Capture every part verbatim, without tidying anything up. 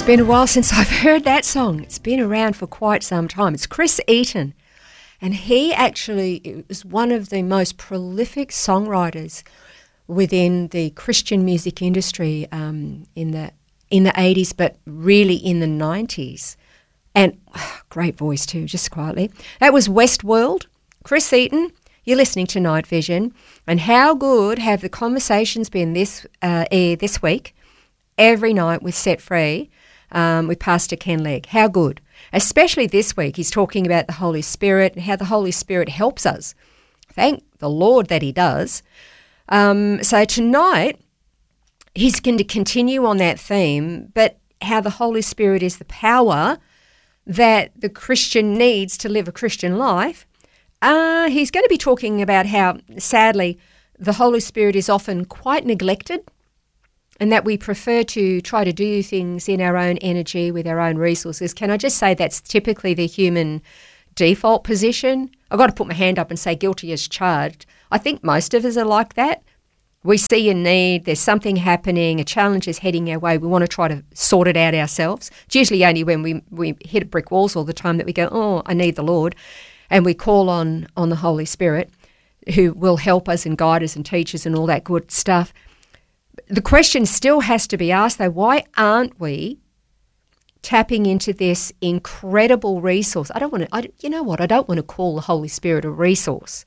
It's been a while since I've heard that song. It's been around for quite some time. It's Chris Eaton, and he actually is one of the most prolific songwriters within the Christian music industry um, in the in the eighties, but really in the nineties. And oh, great voice too, just quietly. That was Westworld. Chris Eaton, you're listening to Night Vision. And how good have the conversations been this uh, air this week, every night with Set Free, um, with Pastor Ken Legg. How good. Especially this week, he's talking about the Holy Spirit and how the Holy Spirit helps us. Thank the Lord that he does. Um, so tonight, he's going to continue on that theme, but how the Holy Spirit is the power that the Christian needs to live a Christian life. Uh, he's going to be talking about how, sadly, the Holy Spirit is often quite neglected, and that we prefer to try to do things in our own energy with our own resources. Can I just say that's typically the human default position? I've got to put my hand up and say guilty as charged. I think most of us are like that. We see a need, there's something happening, a challenge is heading our way, we want to try to sort it out ourselves. It's usually only when we, we hit brick walls all the time that we go, oh, I need the Lord. And we call on, on the Holy Spirit, who will help us and guide us and teach us and all that good stuff. The question still has to be asked, though, why aren't we tapping into this incredible resource? I don't want to, I, you know what, I don't want to call the Holy Spirit a resource,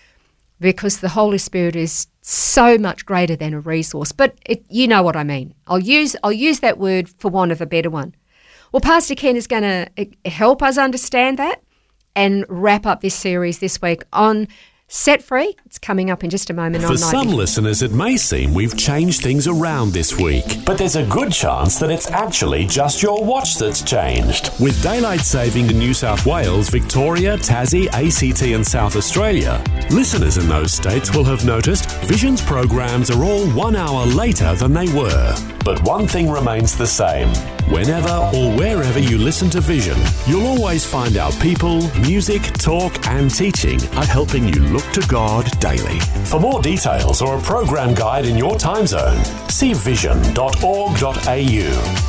because the Holy Spirit is so much greater than a resource. But it, you know what I mean. I'll use I'll use that word for want of a better one. Well, Pastor Ken is going to help us understand that and wrap up this series this week on Set Free. It's coming up in just a moment. For on some Night. listeners, it may seem we've changed things around this week, but there's a good chance that it's actually just your watch that's changed. With daylight saving in New South Wales, Victoria, Tassie, A C T and South Australia, listeners in those states will have noticed Vision's programs are all one hour later than they were. But one thing remains the same. Whenever or wherever you listen to Vision, you'll always find our people, music, talk and teaching are helping you look to God daily. For more details or a program guide in your time zone, see vision dot org dot a u.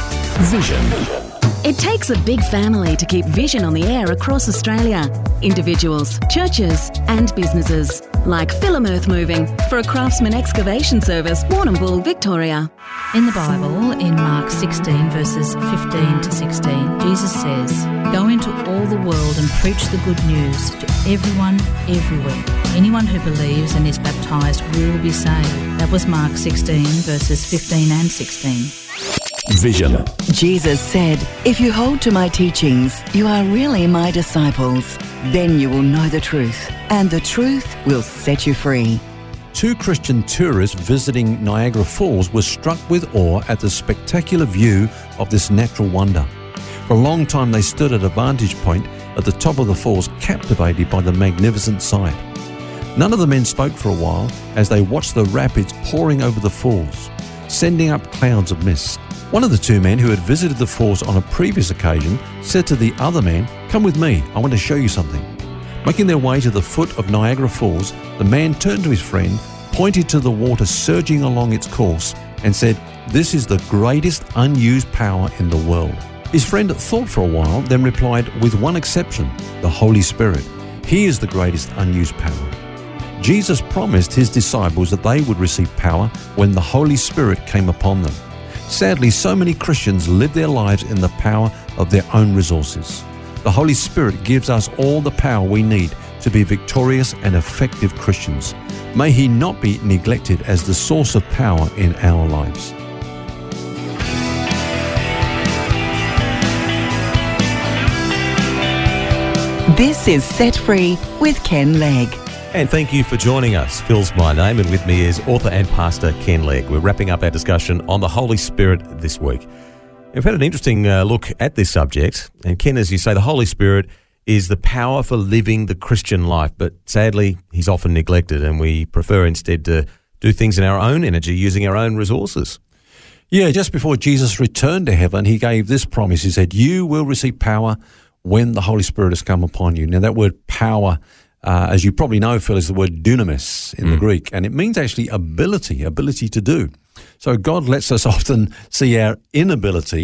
Vision. It takes a big family to keep Vision on the air across Australia. Individuals, churches and businesses. Like Film Earth Moving for a Craftsman Excavation Service, Warrnambool, Victoria. In the Bible, in Mark sixteen, verses fifteen to sixteen, Jesus says, "Go into all the world and preach the good news to everyone, everywhere. Anyone who believes and is baptised will be saved." That was Mark sixteen, verses fifteen and sixteen. Vision. Jesus said, "If you hold to my teachings, you are really my disciples. Then you will know the truth, and the truth will set you free." Two Christian tourists visiting Niagara Falls were struck with awe at the spectacular view of this natural wonder. For a long time they stood at a vantage point at the top of the falls, captivated by the magnificent sight. None of the men spoke for a while as they watched the rapids pouring over the falls, sending up clouds of mist. One of the two men who had visited the falls on a previous occasion said to the other man, "Come with me, I want to show you something." Making their way to the foot of Niagara Falls, the man turned to his friend, pointed to the water surging along its course, and said, "This is the greatest unused power in the world." His friend thought for a while, then replied, "With one exception, the Holy Spirit. He is the greatest unused power." Jesus promised his disciples that they would receive power when the Holy Spirit came upon them. Sadly, so many Christians live their lives in the power of their own resources. The Holy Spirit gives us all the power we need to be victorious and effective Christians. May he not be neglected as the source of power in our lives. This is Set Free with Ken Legg. And thank you for joining us. Phil's my name, and with me is author and pastor Ken Legg. We're wrapping up our discussion on the Holy Spirit this week. We've had an interesting uh, look at this subject, and Ken, as you say, the Holy Spirit is the power for living the Christian life, but sadly, he's often neglected, and we prefer instead to do things in our own energy, using our own resources. Yeah, just before Jesus returned to heaven, he gave this promise. He said, "You will receive power when the Holy Spirit has come upon you." Now, that word power, Uh, as you probably know, Phil, is the word dunamis in mm. the Greek, and it means actually ability, ability to do. So God lets us often see our inability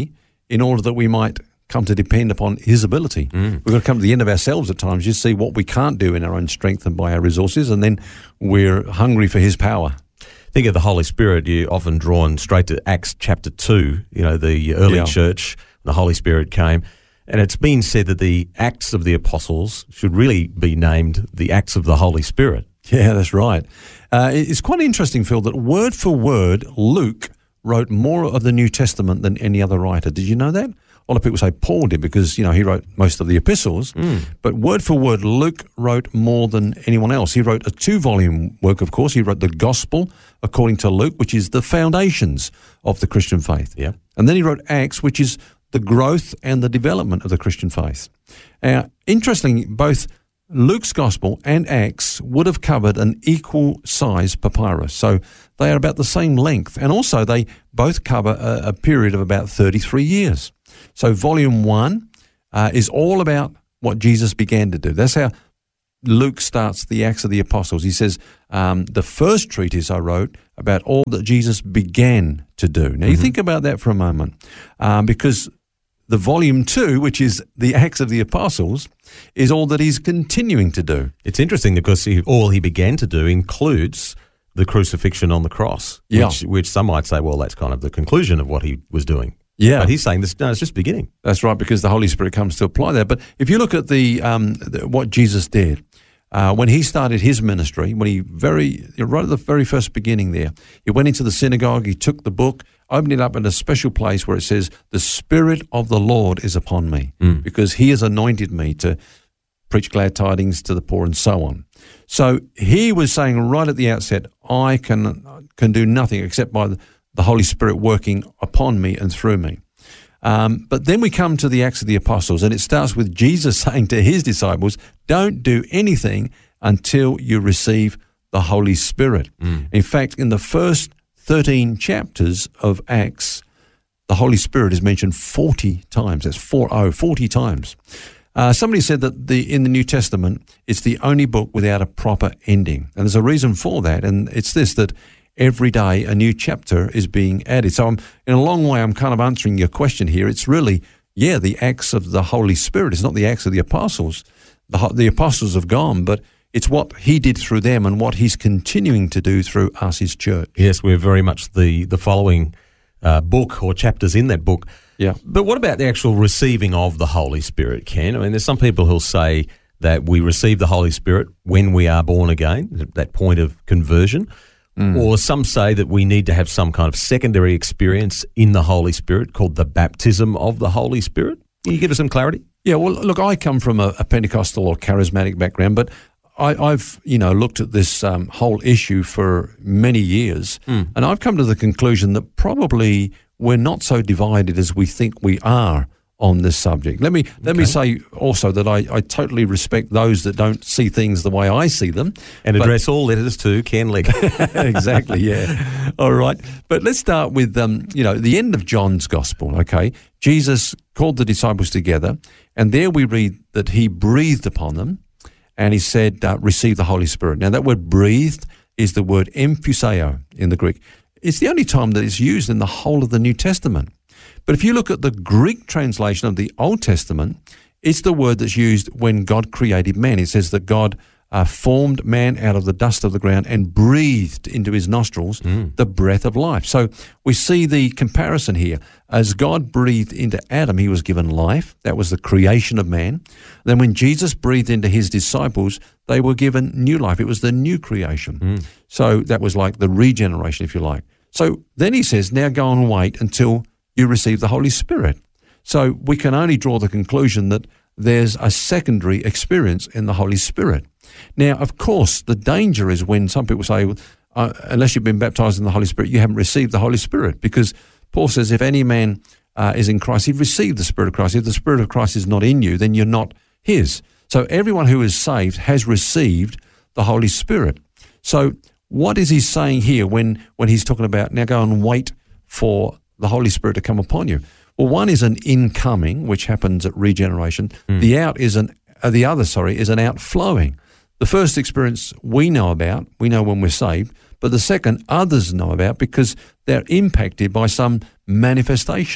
in order that we might come to depend upon his ability. Mm. We've got to come to the end of ourselves at times, just see what we can't do in our own strength and by our resources, and then we're hungry for his power. Think of the Holy Spirit, you're often drawn straight to Acts chapter two, you know, the early Yeah. church, the Holy Spirit came. And it's been said that the Acts of the Apostles should really be named the Acts of the Holy Spirit. Yeah, that's right. Uh, it's quite interesting, Phil, that word for word, Luke wrote more of the New Testament than any other writer. Did you know that? A lot of people say Paul did because, you know, he wrote most of the epistles. Mm. But word for word, Luke wrote more than anyone else. He wrote a two-volume work, of course. He wrote the Gospel, according to Luke, which is the foundations of the Christian faith. Yeah. And then he wrote Acts, which is the growth and the development of the Christian faith. Now, interestingly, both Luke's Gospel and Acts would have covered an equal size papyrus. So they are about the same length. And also they both cover a, a period of about thirty-three years. So volume one uh, is all about what Jesus began to do. That's how Luke starts the Acts of the Apostles. He says, um, the first treatise I wrote about all that Jesus began to do. Now, you mm-hmm. think about that for a moment, um, because the volume two, which is the Acts of the Apostles, is all that he's continuing to do. It's interesting because he, all he began to do includes the crucifixion on the cross, yeah. which, which some might say, well, that's kind of the conclusion of what he was doing. Yeah. But he's saying this, no, it's just beginning. That's right, because the Holy Spirit comes to apply that. But if you look at the, um, the what Jesus did, uh, when he started his ministry, when he very, right at the very first beginning there, he went into the synagogue, he took the book, opened it up in a special place where it says, the Spirit of the Lord is upon me, mm. because he has anointed me to preach glad tidings to the poor and so on. So he was saying right at the outset, I can can do nothing except by the, the Holy Spirit working upon me and through me. Um, but then we come to the Acts of the Apostles, and it starts with Jesus saying to his disciples, don't do anything until you receive the Holy Spirit. Mm. In fact, in the first thirteen chapters of Acts, the Holy Spirit is mentioned forty times. That's four oh, forty times. Uh, somebody said that the in the New Testament, it's the only book without a proper ending. And there's a reason for that, and it's this, that every day a new chapter is being added. So I'm, in a long way, I'm kind of answering your question here. It's really, yeah, the Acts of the Holy Spirit. It's not the Acts of the Apostles. The, the Apostles have gone, but it's what he did through them and what he's continuing to do through us, his church. Yes, we're very much the, the following uh, book or chapters in that book. Yeah. But what about the actual receiving of the Holy Spirit, Ken? I mean, there's some people who'll say that we receive the Holy Spirit when we are born again, that point of conversion. Mm. Or some say that we need to have some kind of secondary experience in the Holy Spirit called the baptism of the Holy Spirit. Can you give us some clarity? Yeah, well, look, I come from a, a Pentecostal or charismatic background, but I, I've, you know, looked at this um, whole issue for many years, mm. and I've come to the conclusion that probably we're not so divided as we think we are on this subject. Let me let okay. me say also that I, I totally respect those that don't see things the way I see them. And address all letters to Ken Legg. Exactly, yeah. All right. But let's start with, um, you know, the end of John's Gospel, okay? Jesus called the disciples together, and there we read that he breathed upon them, and he said, uh, receive the Holy Spirit. Now, that word breathed is the word empuseo in the Greek. It's the only time that it's used in the whole of the New Testament. But if you look at the Greek translation of the Old Testament, it's the word that's used when God created man. It says that God uh, formed man out of the dust of the ground and breathed into his nostrils mm. the breath of life. So we see the comparison here. As God breathed into Adam, he was given life. That was the creation of man. Then when Jesus breathed into his disciples, they were given new life. It was the new creation. Mm. So that was like the regeneration, if you like. So then he says, now go and wait until you receive the Holy Spirit. So we can only draw the conclusion that there's a secondary experience in the Holy Spirit. Now, of course, the danger is when some people say, uh, unless you've been baptized in the Holy Spirit, you haven't received the Holy Spirit, because Paul says if any man uh, is in Christ, he'd received the Spirit of Christ. If the Spirit of Christ is not in you, then you're not his. So everyone who is saved has received the Holy Spirit. So what is he saying here when, when he's talking about now go and wait for the Holy Spirit to come upon you? Well, one is an incoming, which happens at regeneration. Mm. The out is an uh, the other, sorry, is an outflowing. The first experience we know about, we know when we're saved, but the second others know about because they're impacted by some manifestation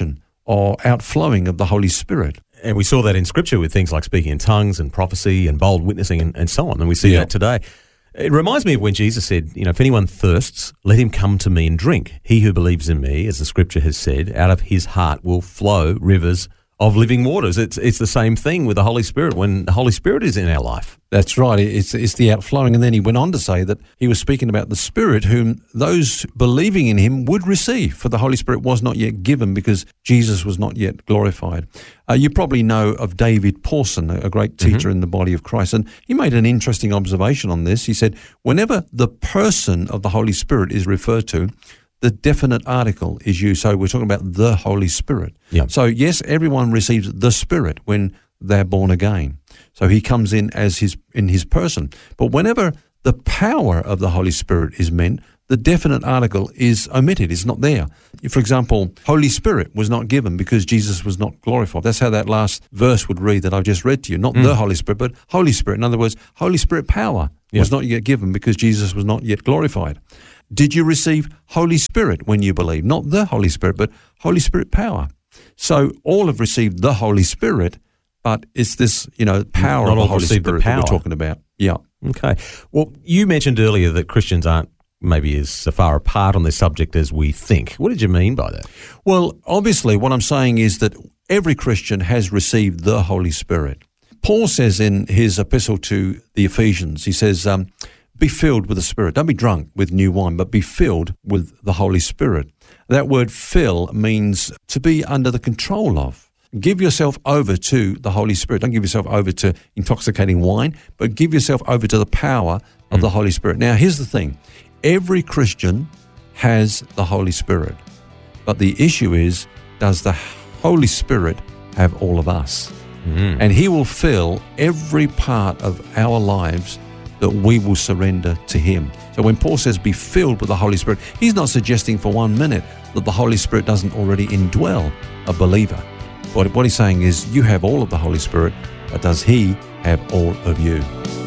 or outflowing of the Holy Spirit. And we saw that in Scripture with things like speaking in tongues and prophecy and bold witnessing and, and so on. And we see Yeah. that today. It reminds me of when Jesus said, you know, if anyone thirsts, let him come to me and drink. He who believes in me, as the Scripture has said, out of his heart will flow rivers of living waters. It's it's the same thing with the Holy Spirit when the Holy Spirit is in our life. That's right. It's it's the outflowing. And then he went on to say that he was speaking about the Spirit whom those believing in him would receive, for the Holy Spirit was not yet given because Jesus was not yet glorified. Uh, you probably know of David Pawson, a great teacher mm-hmm. in the body of Christ, and he made an interesting observation on this. He said, whenever the person of the Holy Spirit is referred to, the definite article is used. So we're talking about the Holy Spirit. Yeah. So yes, everyone receives the Spirit when they're born again. So he comes in as his in his person. But whenever the power of the Holy Spirit is meant, the definite article is omitted. It's not there. For example, Holy Spirit was not given because Jesus was not glorified. That's how that last verse would read that I've just read to you. Not mm. the Holy Spirit, but Holy Spirit. In other words, Holy Spirit power yeah. was not yet given because Jesus was not yet glorified. Did you receive Holy Spirit when you believe? Not the Holy Spirit, but Holy Spirit power. So all have received the Holy Spirit, but it's this, you know, power Not of the all Holy received the Spirit that power. we're talking about. Yeah. Okay. Well, you mentioned earlier that Christians aren't maybe as far apart on this subject as we think. What did you mean by that? Well, obviously what I'm saying is that every Christian has received the Holy Spirit. Paul says in his epistle to the Ephesians, he says, um, be filled with the Spirit. Don't be drunk with new wine, but be filled with the Holy Spirit. That word fill means to be under the control of. Give yourself over to the Holy Spirit. Don't give yourself over to intoxicating wine, but give yourself over to the power of mm. the Holy Spirit. Now, here's the thing. Every Christian has the Holy Spirit. But the issue is, does the Holy Spirit have all of us? Mm. And he will fill every part of our lives that we will surrender to him. So when Paul says be filled with the Holy Spirit, he's not suggesting for one minute that the Holy Spirit doesn't already indwell a believer. But what he's saying is you have all of the Holy Spirit, but does he have all of you?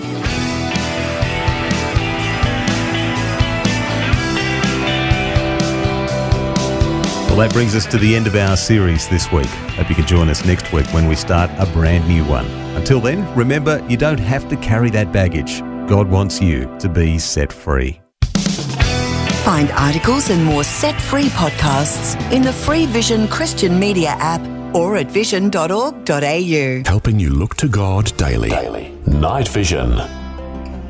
Well, that brings us to the end of our series this week. Hope you can join us next week when we start a brand new one. Until then, remember, you don't have to carry that baggage. God wants you to be set free. Find articles and more Set Free podcasts in the free Vision Christian Media app or at vision dot org dot a u. Helping you look to God daily. daily. Night Vision.